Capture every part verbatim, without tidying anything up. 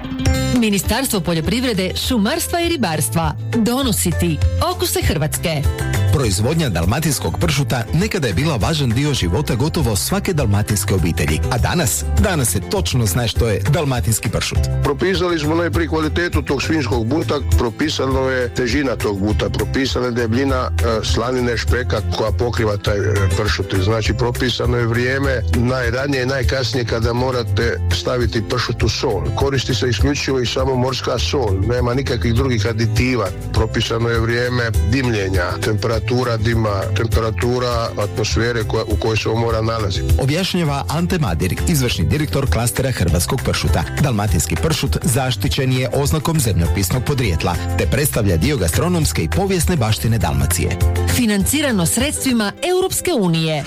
Ministarstvo poljoprivrede, šumarstva i ribarstva donosi ti Okuse Hrvatske. Proizvodnja dalmatinskog pršuta nekada je bila važan dio života gotovo svake dalmatinske obitelji. A danas? Danas se točno zna što je dalmatinski pršut. Propisali smo najprije kvalitetu tog svinjskog buta, propisano je težina tog buta, propisana je debljina e, slanine špeka koja pokriva taj e, pršut. Znači propisano je vrijeme najranije i najkasnije kada morate staviti pršut u sol. Koristi se isključivo i samo morska sol, nema nikakvih drugih aditiva. Propisano je vrijeme dimljenja, temperatura dima, temperatura atmosfere koja, u kojoj se ovo mora nalaziti. Objašnjava Ante Madir, izvršni direktor klastera hrvatskog pršuta. Dalmatinski pršut zaštićen je oznakom zemljopisnog podrijetla, te predstavlja dio gastronomske i povijesne baštine Dalmacije. Financirano sredstvima Europske unije.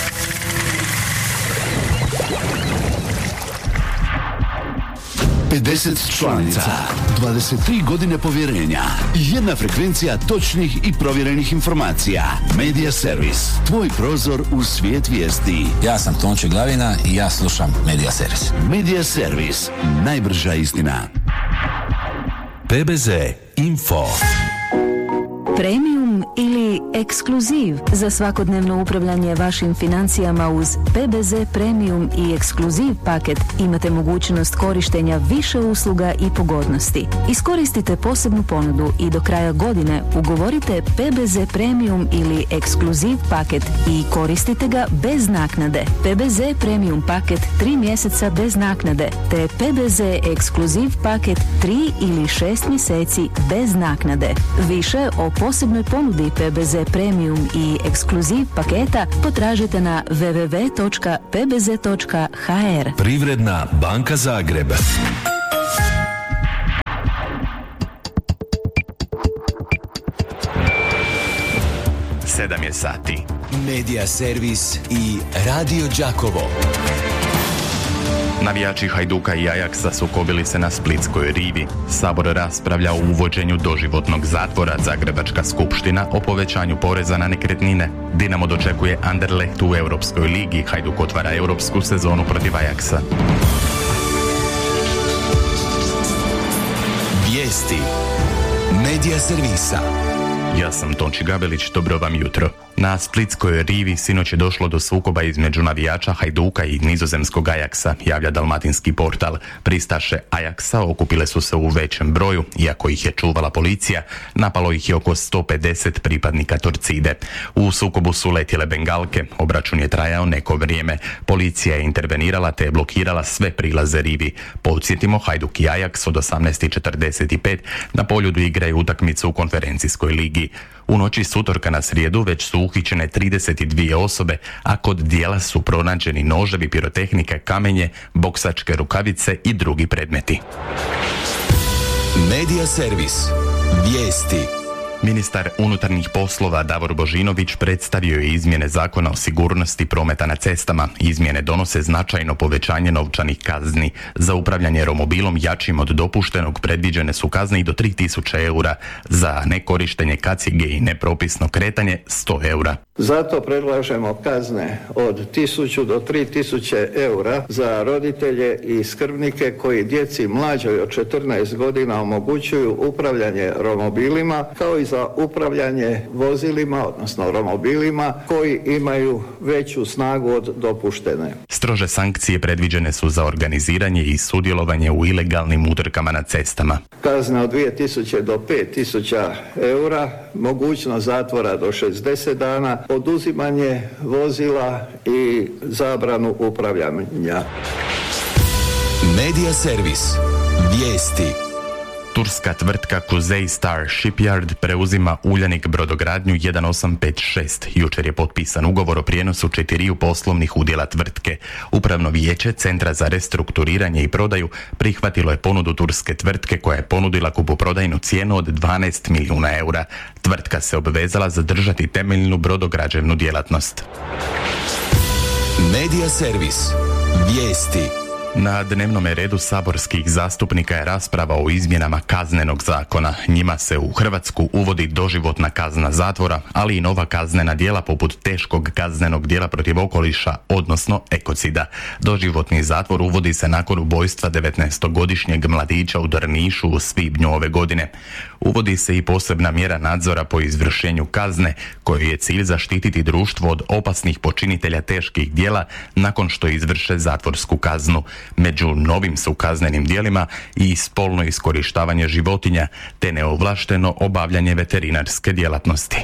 pedeset članica, dvadeset tri godine povjerenja, jedna frekvencija točnih i provjerenih informacija. Media Servis, tvoj prozor u svijet vijesti. Ja sam Tonči Glavina i ja slušam Media Servis. Media Servis, najbrža istina. P B Z Info. Premium ili ekskluziv za svakodnevno upravljanje vašim financijama uz P B Z Premium i ekskluziv paket imate mogućnost korištenja više usluga i pogodnosti. Iskoristite posebnu ponudu i do kraja godine ugovorite P B Z Premium ili ekskluziv paket i koristite ga bez naknade. P B Z Premium paket tri mjeseca bez naknade te P B Z ekskluziv paket tri ili šest mjeseci bez naknade. Više o posebnoj ponudi P B Z Premium i ekskluziv paketa potražite na w w w točka p b z točka h r. Privredna banka Zagreb. Sedam je sati. Media Servis i Radio Đakovo. Navijači Hajduka i Ajaksa sukobili se na Splitskoj rivi. Sabor raspravlja o uvođenju doživotnog zatvora, Zagrebačka skupština o povećanju poreza na nekretnine. Dinamo dočekuje Anderlecht u Europskoj ligi, Hajduk otvara europsku sezonu protiv Ajaksa. Vijesti Media Servisa. Ja sam Tonči Gabelić, dobro vam jutro. Na Splitskoj rivi sinoć je došlo do sukoba između navijača Hajduka i nizozemskog Ajaksa, javlja dalmatinski portal. Pristaše Ajaksa okupile su se u većem broju, iako ih je čuvala policija, napalo ih je oko sto pedeset pripadnika Torcide. U sukobu su letjele bengalke, obračun je trajao neko vrijeme. Policija je intervenirala te je blokirala sve prilaze rivi. Podsjetimo, Hajduk i Ajaks od osamnaest i četrdeset pet na Poljudu igraju utakmicu u konferencijskoj ligi. U noći s utorka na srijedu već su uhićene trideset dvije osobe, a kod dijela su pronađeni noževi, pirotehnika, kamenje, boksačke rukavice i drugi predmeti. Media Servis. Vijesti. Ministar unutarnjih poslova Davor Božinović predstavio je izmjene Zakona o sigurnosti prometa na cestama. Izmjene donose značajno povećanje novčanih kazni. Za upravljanje romobilom jačim od dopuštenog predviđene su kazne i do tri tisuće eura. Za nekorištenje kacige i nepropisno kretanje sto eura. Zato predlažemo kazne od tisuću do tri tisuće eura za roditelje i skrbnike koji djeci mlađoj od četrnaest godina omogućuju upravljanje romobilima, kao i za upravljanje vozilima, odnosno romobilima, koji imaju veću snagu od dopuštene. Strože sankcije predviđene su za organiziranje i sudjelovanje u ilegalnim utrkama na cestama. Kazna od dvije tisuće do pet tisuća eura, mogućnost zatvora do šezdeset dana, oduzimanje vozila i zabranu upravljanja. Media Servis. Vijesti. Turska tvrtka Kuzey Star Shipyard preuzima Uljanik brodogradnju jedan osam pet šest. Jučer je potpisan ugovor o prijenosu četiriju poslovnih udjela tvrtke. Upravno vijeće Centra za restrukturiranje i prodaju prihvatilo je ponudu turske tvrtke koja je ponudila kupoprodajnu cijenu od dvanaest milijuna eura. Tvrtka se obvezala zadržati temeljnu brodograđevnu djelatnost. Media Servis. Vijesti. Na dnevnom redu saborskih zastupnika je rasprava o izmjenama kaznenog zakona. Njima se u Hrvatsku uvodi doživotna kazna zatvora, ali i nova kaznena djela poput teškog kaznenog djela protiv okoliša, odnosno ekocida. Doživotni zatvor uvodi se nakon ubojstva devetnaestogodišnjeg mladića u Drnišu u svibnju ove godine. Uvodi se i posebna mjera nadzora po izvršenju kazne, kojoj je cilj zaštititi društvo od opasnih počinitelja teških djela nakon što izvrše zatvorsku kaznu. Među novim su kaznenim djelima i spolno iskorištavanje životinja te neovlašteno obavljanje veterinarske djelatnosti.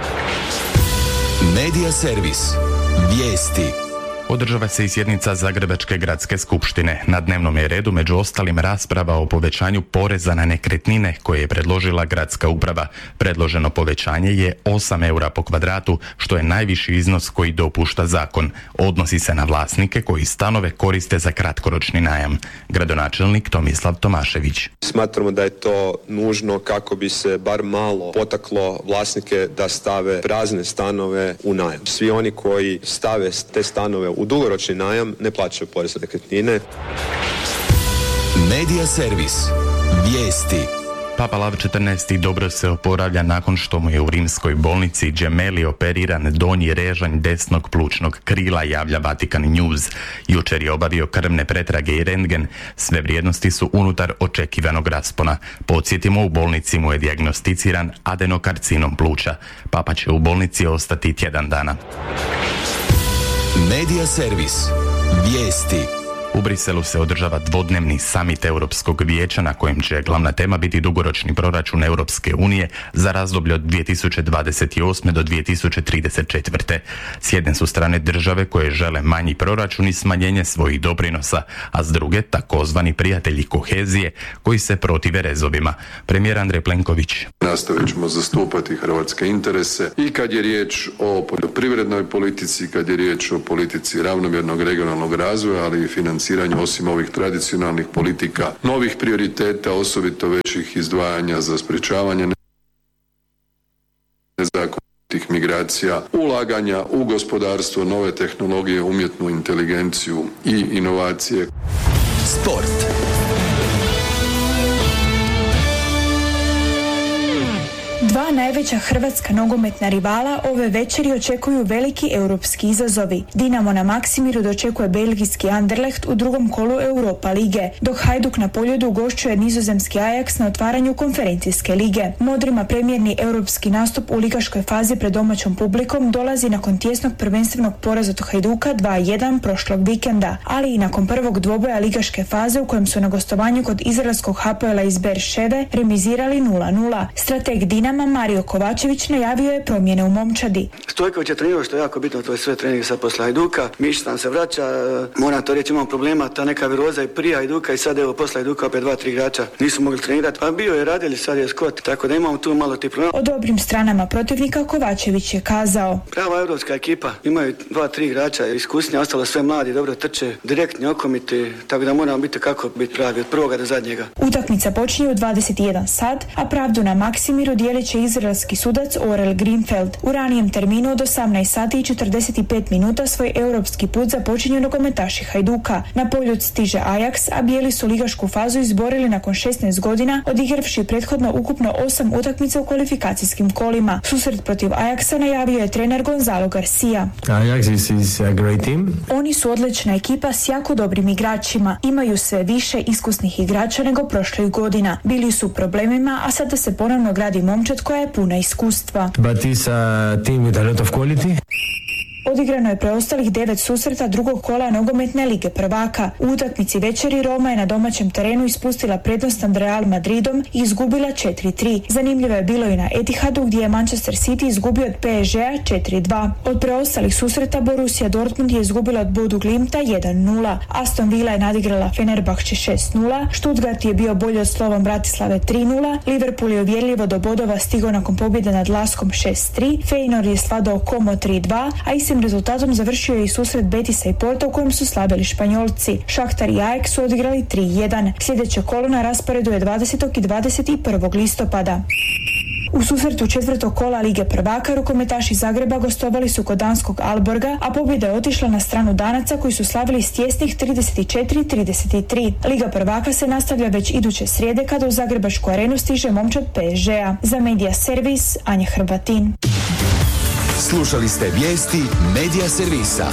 Medija servis. Vijesti. Održava se i sjednica Zagrebačke gradske skupštine. Na dnevnom je redu među ostalim rasprava o povećanju poreza na nekretnine koje je predložila gradska uprava. Predloženo povećanje je osam eura po kvadratu, što je najviši iznos koji dopušta zakon. Odnosi se na vlasnike koji stanove koriste za kratkoročni najam. Gradonačelnik Tomislav Tomašević. Smatramo da je to nužno kako bi se bar malo potaklo vlasnike da stave prazne stanove u najam. Svi oni koji stave te stanove u dugoročni najam ne plaćaju porez na nekretnine. Medija servis. Vijesti. Papa Lav četrnaesti dobro se oporavlja nakon što mu je u rimskoj bolnici Gemelli operiran donji režanj desnog plućnog krila, javlja Vatikan News. Jučer je obavio krvne pretrage i rentgen. Sve vrijednosti su unutar očekivanog raspona. Podsjetimo, u bolnici mu je dijagnosticiran adenokarcinom pluća. Papa će u bolnici ostati tjedan dana. Medija servis. Vijesti. U Briselu se održava dvodnevni samit Europskog vijeća na kojem će glavna tema biti dugoročni proračun Europske unije za razdoblje od dvije tisuće dvadeset osme do dvije tisuće trideset četvrte. S jedne su strane države koje žele manji proračun i smanjenje svojih doprinosa, a s druge takozvani prijatelji kohezije koji se protive rezovima. Premijer Andrej Plenković. Nastavit ćemo zastupati hrvatske interese i kad je riječ o poljoprivrednoj politici, kad je riječ o politici ravnomjernog regionalnog razvoja, ali i financiranju osim ovih tradicionalnih politika, novih prioriteta, osobito većih izdvajanja za sprječavanje nezakonitih migracija, ulaganja u gospodarstvo, nove tehnologije, umjetnu inteligenciju i inovacije. Sport. Dva najveća hrvatska nogometna rivala ove večeri očekuju veliki europski izazovi. Dinamo na Maksimiru dočekuje belgijski Anderlecht u drugom kolu Europa lige, dok Hajduk na Poljudu ugošćuje nizozemski Ajax na otvaranju konferencijske lige. Modrima premijerni europski nastup u ligaškoj fazi pred domaćom publikom dolazi nakon tjesnog prvenstvenog poraza od Hajduka dva jedan prošlog vikenda, ali i nakon prvog dvoboja ligaške faze u kojem su na gostovanju kod izraelskog Hapoela iz Berševe remizirali nula nula. Strateg Dinama Mario Kovačević najavio je promjene u momčadi. Stojković je trenirao, što je jako bitno, to je sve trening sad posle Hajduka. Mišić nam se vraća, moram to reći, imam problema, ta neka viroza i prije Hajduka i sad evo posle Hajduka opet dva, tri igrača nisu mogli trenirati, a bio je Radeli, sad je Skot, tako da imamo tu malo ti problema. O dobrim stranama protivnika Kovačević je kazao: prava europska ekipa, imaju dva, tri igrača iskusnije, ostalo sve mladi, dobro trče, direktni okomiti, tako da moramo biti kako biti pravi od prvoga do zadnjega. Utakmica počinje u dvadeset jedan sat, a pravdu na Maksimiru dijelit će izraelski sudac Orel Greenfeld. U ranijem terminu od osamnaest sati i četrdeset pet minuta svoj europski put započinju nogometaši Hajduka. Na Poljud stiže Ajax, a bijeli su ligašku fazu izborili nakon šesnaest godina, odigravši prethodno ukupno osam utakmica u kvalifikacijskim kolima. Susret protiv Ajaxa najavio je trener Gonzalo Garcia. Ajax is, is a great team. Oni su odlična ekipa s jako dobrim igračima. Imaju sve više iskusnih igrača nego prošlih godina. Bili su u problemima, a sada se ponovno gradi momčad koja je puna iskustva. But it's a team with a lot of quality. Odigrano je preostalih devet susreta drugog kola nogometne lige prvaka. U utakmici večeri Roma je na domaćem terenu ispustila prednost nad Real Madridom i izgubila četiri tri. Zanimljivo je bilo i na Etihadu gdje je Manchester City izgubio od P S G-a četiri dva. Od preostalih susreta Borussia Dortmund je izgubila od Bodu Glimta jedan nula. Aston Villa je nadigrala Fenerbahče šest nula. Stuttgart je bio bolji od Slovan Bratislave tri nula. Liverpool je uvjerljivo do bodova stigao nakon pobjede nad Laskom šest tri. Feyenoord je svladao Como tri dva, a i rezultatom završio je i susret Betisa i Porta u kojem su slabili Španjolci. Šahtar i Ajax su odigrali tri jedan. Sljedeće kolo na rasporedu je dvadesetog i dvadeset prvog listopada. U susretu četvrtog kola Lige prvaka rukometaši Zagreba gostovali su kod danskog Alborga, a pobjeda je otišla na stranu Danaca koji su slavili s tjesnih trideset četiri trideset tri. Liga prvaka se nastavlja već iduće srijede kada u Zagrebačku arenu stiže momčad P S G-a. Za Medija Servis, Anja Hrvatin. Slušali ste vijesti Medija Servisa.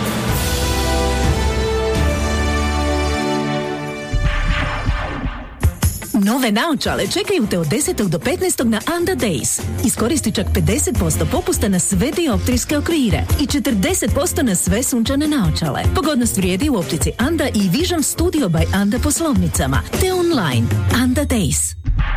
Nove naočale čekaju te od desetog do petnaestog na Anda Days. Iskoristi čak pedeset posto popusta na sve dioptrijske okvire i četrdeset posto na sve sunčane naočale. Pogodnost vrijedi u optici Anda i Vision Studio by Anda poslovnicama te online. Anda Days.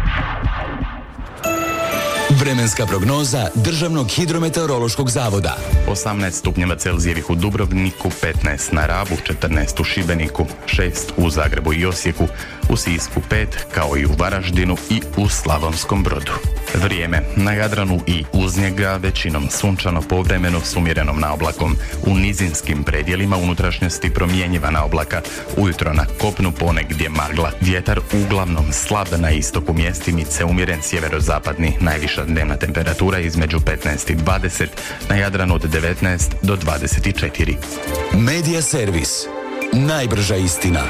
Vremenska prognoza Državnog hidrometeorološkog zavoda. osamnaest stupnjeva Celzijevih u Dubrovniku, petnaest na Rabu, četrnaest u Šibeniku, šest u Zagrebu i Osijeku, u Sisku pet, kao i u Varaždinu i u Slavonskom Brodu. Vrijeme na Jadranu i uz njega većinom sunčano, povremeno s umjerenom naoblakom. U nizinskim predjelima unutrašnjosti promjenjivana oblaka. Ujutro na kopnu ponegdje magla. Vjetar uglavnom slab, na istoku mjestimice umjeren sjeverozapadni. Najviša dnevna temperatura između petnaest i dvadeset, na Jadranu od devetnaest do dvadeset četiri. Medija Servis. Najbrža istina.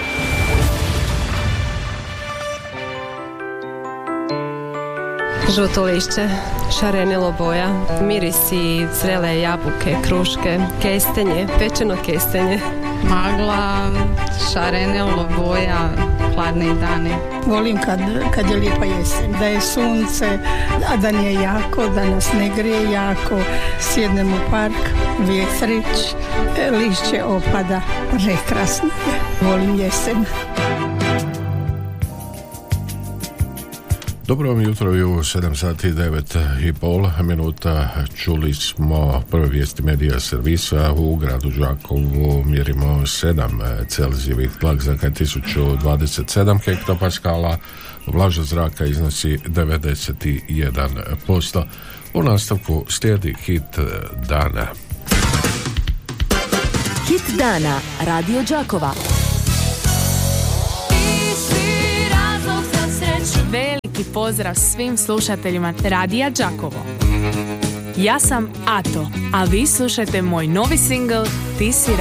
Žuto lišće, šarenilo boja, mirisi zrele jabuke, kruške, kestenje, pečeno kestenje. Magla, šarenilo boja, hladni dani. Volim kad, kad je lijepa jesen, da je sunce, a da nije jako, da nas ne grije jako. Sjednemo u park, vjetrić, lišće opada, prekrasno je. Volim jesen. Dobro vam jutro i u sedam sati i devet i pol minuta čuli smo prve vijesti Medija Servisa. U gradu Đakovu mjerimo sedam Celzijevih, tlak zraka tisuću dvadeset sedam hektopaskala, vlažnost zraka iznosi devedeset jedan posto. U nastavku slijedi hit dana. Hit dana, Radio Đakova. Veliki pozdrav svim slušateljima Radija Đakovo. Ja sam Ato, a vi slušate moj novi singl Ti si